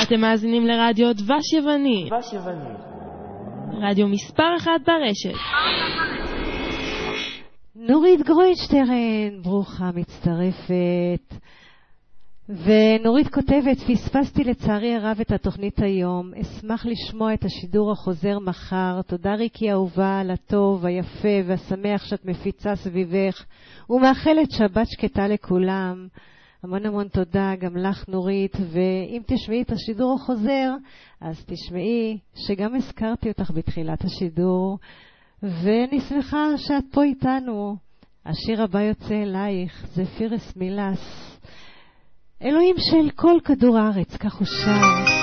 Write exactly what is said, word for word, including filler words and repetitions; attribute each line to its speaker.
Speaker 1: אתם מאזינים לרדיו דבש יווני.
Speaker 2: דבש יווני.
Speaker 1: רדיו מספר אחד ברשת.
Speaker 3: נורית גרוינשטרן, ברוכה מצטרפת. ונורית כותבת, פספסתי לצערי הרב את התוכנית היום. אשמח לשמוע את השידור החוזר מחר. תודה ריקי אהובה על הטוב, היפה והשמח שאת מפיצה סביבך. ומאחלת שבת שקטה לכולם. המון המון תודה גם לך נורית, ואם תשמעי את השידור החוזר, אז תשמעי שגם הזכרתי אותך בתחילת השידור, ואני שמחה שאת פה איתנו. השיר הבא יוצא אלייך, זה פירס מילס. אלוהים של כל כדור הארץ, כך הוא שר.